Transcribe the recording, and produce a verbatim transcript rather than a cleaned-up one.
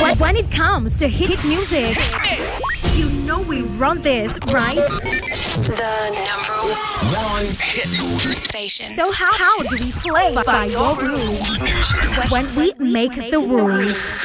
When, when it comes to hit music, you know we run this, right? The number One hit station. So how, how do we play by your rules? When we make the rules.